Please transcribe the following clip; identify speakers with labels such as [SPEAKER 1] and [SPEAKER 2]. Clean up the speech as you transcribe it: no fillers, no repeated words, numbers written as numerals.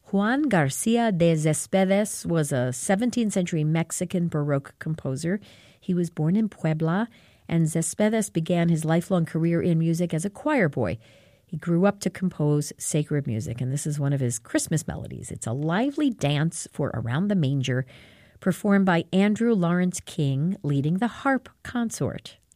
[SPEAKER 1] Juan Garcia de Céspedes was a 17th century Mexican Baroque composer. He was born in Puebla, and Céspedes began his lifelong career in music as a choir boy. He grew up to compose sacred music, and this is one of his Christmas melodies. It's a lively dance for Around the Manger, performed by Andrew Lawrence King, leading the harp consort.